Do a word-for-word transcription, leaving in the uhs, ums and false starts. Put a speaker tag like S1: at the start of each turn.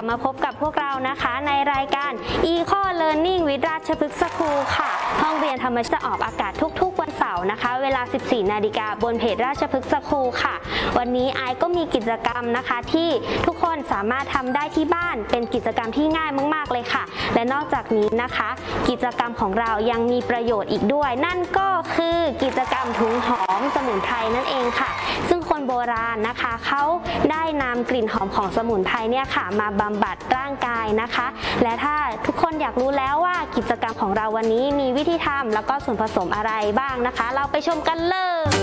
S1: มาพบกับพวกเรานะคะในรายการ Eco Learning with ราชพฤกษ์สคูลค่ะห้องเรียนธรรมชาติจะออกอากาศทุกๆวันเสาร์นะคะเวลา สิบสี่นาฬิกาบนเพจราชพฤกษ์สคูลค่ะวันนี้ไอก็มีกิจกรรมนะคะที่ทุกคนสามารถทำได้ที่บ้านเป็นกิจกรรมที่ง่ายมากๆเลยค่ะและนอกจากนี้นะคะกิจกรรมของเรายังมีประโยชน์อีกด้วยนั่นก็คือกิจกรรมถุงหอมสมุนไพรนั่นเองค่ะซึ่งคนโบราณนะคะเขาได้นำกลิ่นหอมของสมุนไพรเนี่ยค่ะมาบำบัดร่างกายนะคะและถ้าทุกคนอยากรู้แล้วว่ากิจกรรมของเราวันนี้มีวิธีทำแล้วก็ส่วนผสมอะไรบ้างนะคะเราไปชมกันเลย